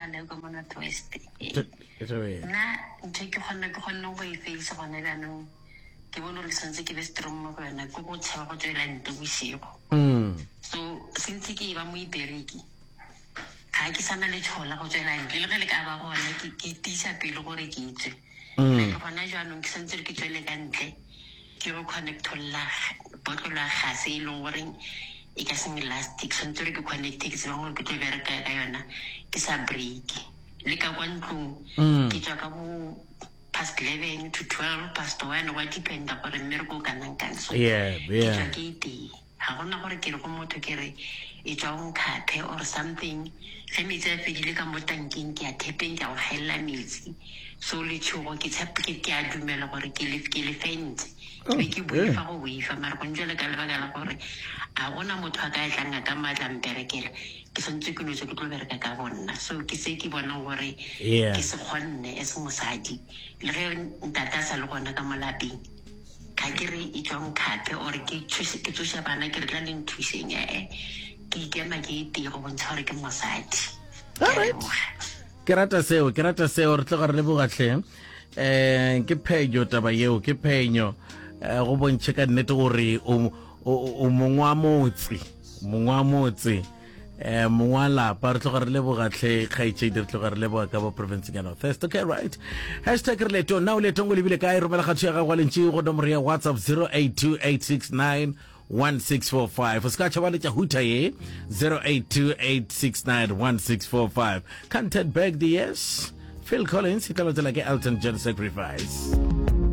le go mona twist Itoe. na ntse ke gonna go e face gona ganong ke bona re santse ke be strong mo go yona go go tshaba go tswela ntle bosigo so since ke ba mo ipereki ga ke sana le tshola go tswela ntle le ge le ka ba gona ke tisa pele gore ke itse le gona jaanong ke santse ke tswele ka ntle ke go connectolla botlo la gase e leng gore e ka seng elastic santse ke connecte ke se bangwe ke tlo bereka ka yona ke sa break le ka kwa ntlong ke tswa ka bo past 11 to 12 past 1 wa dependa gore mmereko ka nang kan so ke tswa ke ite ha gona gore ke re go motho ke re e tswa on khaphe or something ge metsi a fedile ka mo tankeng ke a thepeng ke a go gaela metsi so le tshogo ke tshepe ke a dumela gore ke le fente ke boifa go boifa mara go ntse le ka lebaka la gore a gona motho a ka tlanga ka matla mperekela ke santse ke notse ke tlo bereka ka bona so ke se ke bona gore ke se kgonne e se mosadi le ge ntata sa le gona ka molapeng ka ke re e tswang khape or ke tsoša bana ke re tla le nthuseng ke ikema ke ite go bontsha gore ke mosadi ke rata seo re tlo gore le bogatlhe ke phenyo taba yeo ke phenyo go bontšhe ka nnete gore o mongwe wa motse mongwe wa lapa re tlo gore le bogatlhe kgaitšedi re tlo gore le boga ka bo provinceng ya north west okay right hashtag re leto na o letong o lebile kae romela kgatho ya gago lentši go nomoro ya whatsapp 0828691645 o se ka tšhaba letša huta ye 0828691645 content back the yes Phil Collins e tla ke Elton John Sacrifice